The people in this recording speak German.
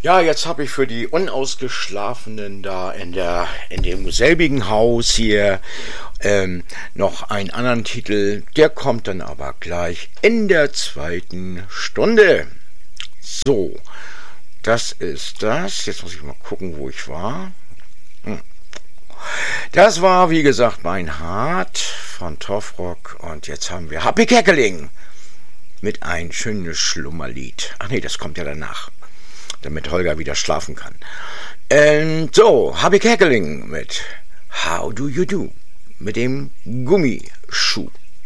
Ja, jetzt habe ich für die Unausgeschlafenen da in dem selbigen Haus hier noch einen anderen Titel. Der kommt dann aber gleich in der zweiten Stunde. So, das ist das. Jetzt muss ich mal gucken, wo ich war. Das war, wie gesagt, mein Hart von Torfrock. Und jetzt haben wir Happy Kerkeling mit ein schönes Schlummerlied. Ach nee, das kommt ja danach, damit Holger wieder schlafen kann. So, Happy Kerkeling mit How Do You Do mit dem Gummischuh.